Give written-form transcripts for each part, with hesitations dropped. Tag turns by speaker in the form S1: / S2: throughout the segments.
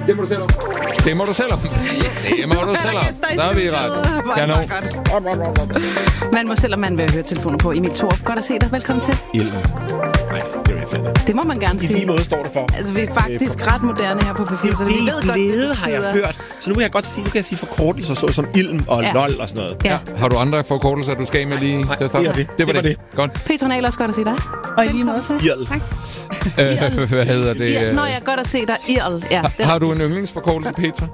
S1: Det må du selv om. Det må du selv om. Det må du selv om. Der er vi i ret. Kanon.
S2: Man må selv om man vil høre telefoner på. Emil Thorup, godt at se dig. Velkommen til.
S3: Ilden. Nej, det vil jeg sige.
S2: Det må man gerne sige.
S3: I lige måde står det for.
S2: Altså, vi er faktisk ret moderne her på P4, så vi ved godt,
S3: det har jeg hørt. Så nu kan jeg godt sige, nu kan jeg sige forkortelser, så som ilden og lol og sådan noget.
S2: Ja.
S1: Har du andre forkortelser, du skal med lige til at starte?
S3: Det var det.
S1: Godt.
S2: Petra Nahl, også godt at se dig.
S4: Og i lige måde.
S3: Irl.
S2: Tak.
S1: Hvad hedder det?
S2: Nå, jeg er godt at se dig. Irl. Ja,
S1: har du en yndlingsforkortelse, Petra?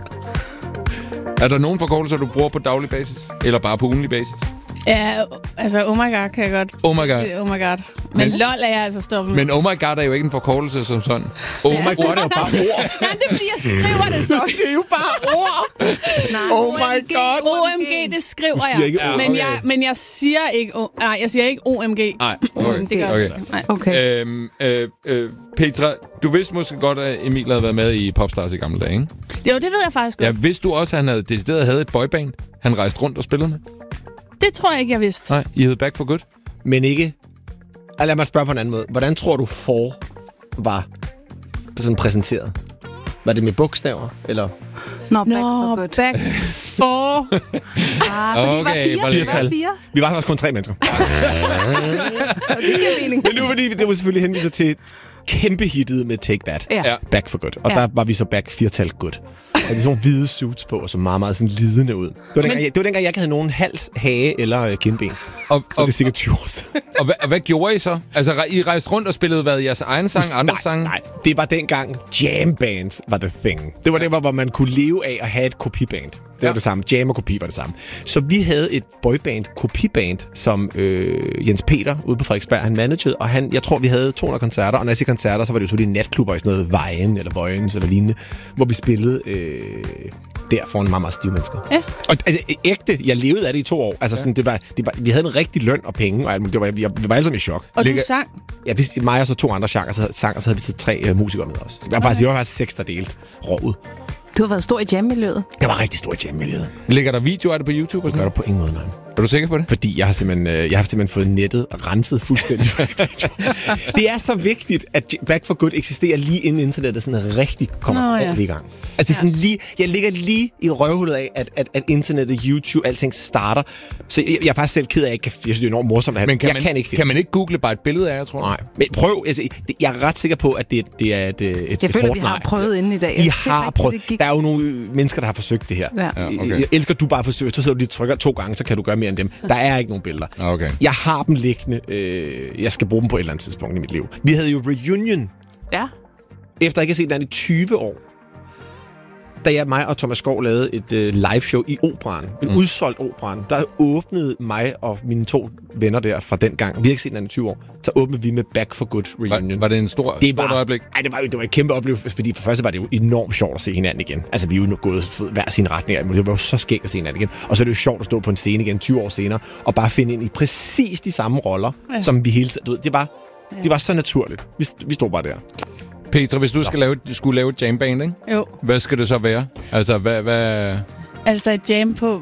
S1: Er der nogen forkortelser, du bruger på daglig basis? Eller bare på ugenlig basis?
S4: Ja, altså oh my god kan jeg godt.
S1: Oh my god.
S4: Oh my god. Men lol er jeg altså stoppet.
S1: Men oh my god er jo ikke en forkortelse som sådan. Oh my god er jo bare ord.
S4: Nej, det er fordi, jeg skriver det så.
S3: Du siger jo bare ord.
S1: Oh my god.
S4: OMG, det skriver jeg. Men jeg siger ikke... Nej, jeg siger ikke OMG.
S1: Nej, okay.
S4: Det gør jeg
S2: Okay.
S1: Petra, du vidste måske godt, at Emil havde været med i Popstars i gamle dage, ikke?
S4: Jo, det ved jeg faktisk godt.
S1: Ja, vidste du også, at han havde decideret havde et boyband? Han rejste rundt og spillede med?
S4: Det tror jeg ikke, jeg vidste.
S1: Nej, I hed Back for Good?
S3: Men ikke... Lad mig spørge på en anden måde. Hvordan tror du var sådan præsenteret? Var det med bogstaver, eller?
S2: Back for Good.
S4: Back for...
S2: Fordi
S1: Okay,
S2: var fire.
S3: Vi var faktisk kun 3 mennesker.
S2: Det giver mening.
S3: Men nu fordi det var selvfølgelig henviser til kæmpe hittet med Take That.
S2: Ja.
S3: Back for Good. Og der var vi så back 4-tal good. Og vi sådan nogle hvide suits på, og så meget, meget sådan lidende ud. Det var dengang, jeg ikke havde nogen hals, hage eller kindben. Så det er sikkert 20 år siden.
S1: Og hvad gjorde I så? Altså, I rejste rundt og spillede jeres egen sang, andre sange?
S3: Nej, det var dengang jam bands var the thing. Det var det, hvor man kunne leve af at have et kopiband. Det var det samme. Jam og kopi var det samme. Så vi havde et boyband, kopiband, som Jens Peter ude på Frederiksberg, han managede, og jeg tror, vi havde 200 koncerter, og når jeg siger koncerter, så var det jo selvfølgelig natklubber i sådan noget Vejen eller Vojens eller lignende, hvor vi spillede der foran meget, meget stive mennesker.
S4: Ja.
S3: Og altså, ægte, jeg levede af det i 2 år. Altså sådan, det var, vi havde en rigtig løn og penge, og vi var alle sammen i chok.
S4: Og du sang?
S3: Ja, mig og så 2 andre genrer, så havde vi så 3 musikere med os. Så der var faktisk 6, der delte rovet.
S2: Du har været stor i jam-miljøet.
S3: Jeg var rigtig stor i jam-miljøet.
S1: Ligger der videoer af det på YouTube?
S3: Det gør der på ingen måde, nej.
S1: Er du sikker på det?
S3: Fordi jeg har simpelthen fået nettet renset fuldstændig. Det er så vigtigt, at Back for Good eksisterer lige inden internettet sådan rigtig kommer ordentligt i gang. Altså det er sådan lige, jeg ligger lige i røvhullet af, at internettet, YouTube, alting starter. Så jeg er faktisk selv ked af, at jeg synes, det er enormt morsomt.
S1: Men kan man ikke google bare et billede af jer, tror du?
S3: Nej, men prøv. Altså, jeg er ret sikker på, at det er et
S2: jeg føler, vi har prøvet inden i dag.
S3: I har prøvet. Der er jo nogle mennesker, der har forsøgt det her.
S2: Ja.
S1: Okay.
S3: Jeg elsker, du bare forsøger. Så sidder du lige trykker 2 gange, så kan du gøre mere end dem. Der er ikke nogen billeder.
S1: Okay.
S3: Jeg har dem liggende. Jeg skal bruge dem på et eller andet tidspunkt i mit liv. Vi havde jo reunion.
S2: Ja.
S3: Efter jeg ikke har set den i 20 år. Da mig og Thomas Skov lavede et liveshow i Operan. En udsolgt Operan. Der åbnede mig og mine 2 venner der fra den gang. Vi har ikke set den i 20 år. Så åbnede vi med Back for Good reunion.
S1: Var det en stort øjeblik?
S3: Nej, det var et kæmpe oplevelse, fordi for første var det jo enormt sjovt at se hinanden igen. Altså, vi er jo nu gået hver sin retning. Det var jo så skægt at se hinanden igen. Og så er det jo sjovt at stå på en scene igen 20 år senere, og bare finde ind i præcis de samme roller, som vi hele tiden... Det var så naturligt. Vi stod bare der.
S1: Petra, hvis du skulle lave et jamband, ikke?
S4: Jo.
S1: Hvad skal det så være? Altså, hvad...
S4: Altså et jam på...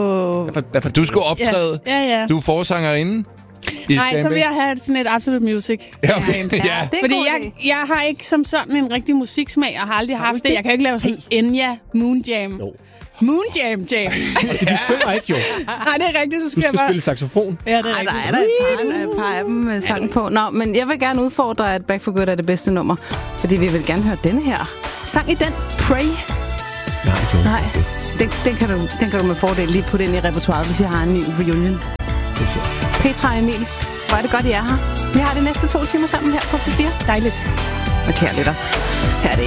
S1: Du skulle optræde.
S4: Ja.
S1: Du er forsangerinde.
S4: Nej, så vil jeg have sådan et Absolute Music.
S1: Ja, okay.
S2: Det er
S4: fordi jeg har ikke som sådan en rigtig musiksmag. Jeg har aldrig haft det. Jeg kan ikke lave sådan Enya Moon Jam.
S3: Jo.
S4: Moon Jam.
S3: De synger ikke jo.
S4: Nej, det er rigtigt, så skal jeg bare...
S3: spille saxofon.
S4: Ja, det er rigtigt.
S2: Der er et par af dem med sang på. Nå, men jeg vil gerne udfordre, at Back for Good er det bedste nummer. Fordi vi vil gerne høre denne her. Sang i den, Pray. Nej, den kan du med fordel lige putte ind i repertoiret, hvis jeg har en ny reunion. Petra og Emil, hvor er det godt, I er her. Vi har de næste 2 timer sammen her på P4.
S4: Dejligt.
S2: Og kære lytter, her er det